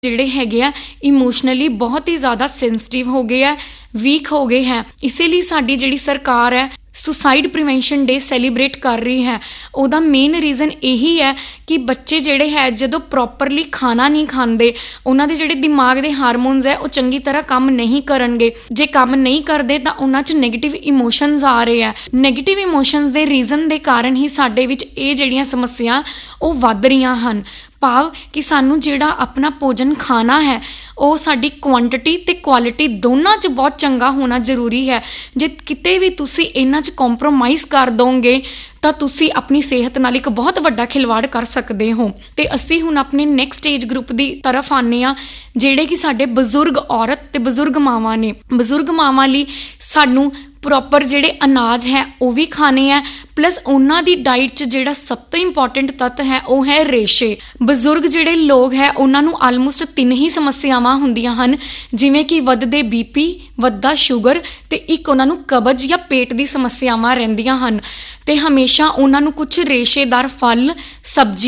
ਜਿਹੜੇ ਹੈਗੇ ਆ ਇਮੋਸ਼ਨਲੀ ਬਹੁਤ ਹੀ ਜ਼ਿਆਦਾ ਸੈਂਸਿਟਿਵ ਹੋ ਗਏ ਆ, ਵੀਕ ਹੋ ਗਏ ਹੈ। ਇਸੇ ਲਈ ਸਾਡੀ ਜਿਹੜੀ ਸਰਕਾਰ ਹੈ ਸੁਸਾਈਡ ਪ੍ਰੀਵੈਂਸ਼ਨ ਡੇ ਸੈਲੀਬ੍ਰੇਟ ਕਰ ਰਹੀ ਹੈ। ਉਹਦਾ ਮੇਨ ਰੀਜ਼ਨ ਇਹੀ ਹੈ ਕਿ ਬੱਚੇ ਜਿਹੜੇ ਹੈ ਜਦੋਂ ਪ੍ਰੋਪਰਲੀ ਖਾਣਾ ਨਹੀਂ ਖਾਂਦੇ, ਉਹਨਾਂ ਦੇ ਜਿਹੜੇ ਦਿਮਾਗ ਦੇ ਹਾਰਮੋਨਸ ਹੈ ਉਹ ਚੰਗੀ ਤਰ੍ਹਾਂ ਕੰਮ ਨਹੀਂ ਕਰਨਗੇ। ਜੇ ਕੰਮ ਨਹੀਂ ਕਰਦੇ ਤਾਂ ਉਹਨਾਂ 'ਚ ਨੈਗੇਟਿਵ ਇਮੋਸ਼ਨਸ ਆ ਰਹੇ ਆ। ਨੈਗੇਟਿਵ ਇਮੋਸ਼ਨਸ ਦੇ ਰੀਜ਼ਨ ਦੇ ਕਾਰਨ ਹੀ ਸਾਡੇ ਵਿੱਚ ਇਹ ਜਿਹੜੀਆਂ ਸਮੱਸਿਆ ਉਹ ਵੱਧ ਰਹੀਆਂ ਹਨ। ਭਾਵ ਕਿ ਸਾਨੂੰ ਜਿਹੜਾ ਆਪਣਾ ਭੋਜਨ ਖਾਣਾ ਹੈ ਉਹ ਸਾਡੀ ਕੁਆਂਟਿਟੀ ਅਤੇ ਕੁਆਲਿਟੀ ਦੋਨਾਂ 'ਚ ਬਹੁਤ ਚੰਗਾ ਹੋਣਾ ਜ਼ਰੂਰੀ ਹੈ। ਜੇ ਕਿਤੇ ਵੀ ਤੁਸੀਂ ਇਹਨਾਂ 'ਚ ਕੰਪਰੋਮਾਈਜ਼ ਕਰ ਦੋਗੇ ਤਾਂ ਤੁਸੀਂ ਆਪਣੀ ਸਿਹਤ ਨਾਲ ਇੱਕ ਬਹੁਤ ਵੱਡਾ ਖਿਲਵਾੜ ਕਰ ਸਕਦੇ ਹੋ। ਅਤੇ ਅਸੀਂ ਹੁਣ ਆਪਣੇ ਨੈਕਸਟ ਏਜ ਗਰੁੱਪ ਦੀ ਤਰਫ ਆਉਂਦੇ ਹਾਂ, ਜਿਹੜੇ ਕਿ ਸਾਡੇ ਬਜ਼ੁਰਗ ਔਰਤ ਅਤੇ ਬਜ਼ੁਰਗ ਮਾਵਾਂ ਨੇ। ਬਜ਼ੁਰਗ ਮਾਵਾਂ ਲਈ ਸਾਨੂੰ ਪ੍ਰੋਪਰ ਜਿਹੜੇ ਅਨਾਜ ਹੈ ਉਹ ਵੀ ਖਾਣੇ ਹੈ, ਪਲੱਸ ਉਹਨਾਂ ਦੀ ਡਾਈਟ 'ਚ ਜਿਹੜਾ ਸਭ ਤੋਂ ਇੰਪੋਰਟੈਂਟ ਤੱਤ ਹੈ ਉਹ ਹੈ ਰੇਸ਼ੇ। ਬਜ਼ੁਰਗ ਜਿਹੜੇ ਲੋਕ ਹੈ ਉਹਨਾਂ ਨੂੰ ਆਲਮੋਸਟ 3 ਹੀ ਸਮੱਸਿਆਵਾਂ ਹੁੰਦੀਆਂ ਹਨ, ਜਿਵੇਂ ਕਿ ਵੱਧਦੇ BP, ਵੱਧਦਾ ਸ਼ੂਗਰ ਅਤੇ ਇੱਕ ਉਹਨਾਂ ਨੂੰ ਕਬਜ਼ ਜਾਂ ਪੇਟ ਦੀ ਸਮੱਸਿਆਵਾਂ ਰਹਿੰਦੀਆਂ ਹਨ। ਅਤੇ ਹਮੇਸ਼ਾ ਉਹਨਾਂ ਨੂੰ ਕੁਛ ਰੇਸ਼ੇਦਾਰ ਫਲ, ਸਬਜ਼ੀ